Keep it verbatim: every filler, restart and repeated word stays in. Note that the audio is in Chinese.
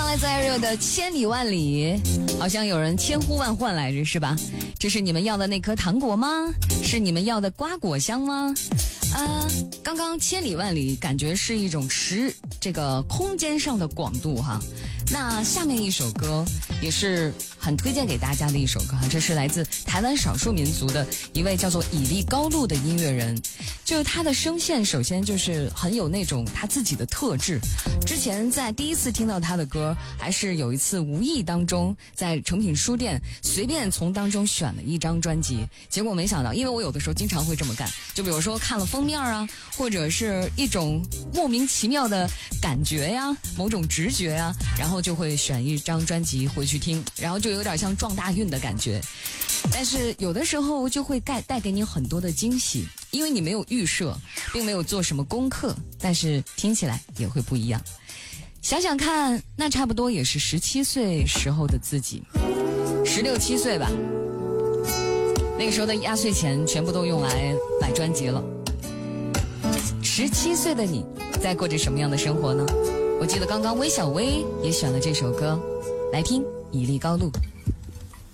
上来自爱热的千里万里，好像有人千呼万唤来着，是吧？这是你们要的那颗糖果吗？是你们要的瓜果香吗？啊，刚刚千里万里感觉是一种时这个空间上的广度哈。那下面一首歌也是很推荐给大家的一首歌哈，这是来自台湾少数民族的一位叫做以利高路的音乐人，就是他的声线首先就是很有那种他自己的特质。之前在第一次听到他的歌，还是有一次无意当中在诚品书店随便从当中选了一张专辑，结果没想到，因为我有的时候经常会这么干，就比如说看了封面啊，或者是一种莫名其妙的感觉呀，某种直觉呀，然后就会选一张专辑回去听，然后就有点像撞大运的感觉。但是有的时候就会带带给你很多的惊喜，因为你没有预设，并没有做什么功课，但是听起来也会不一样。想想看，那差不多也是十七岁时候的自己，十六七岁吧，那个时候的压岁钱全部都用来买专辑了。十七岁的你在过着什么样的生活呢？我记得刚刚微小薇也选了这首歌来听，以利高路。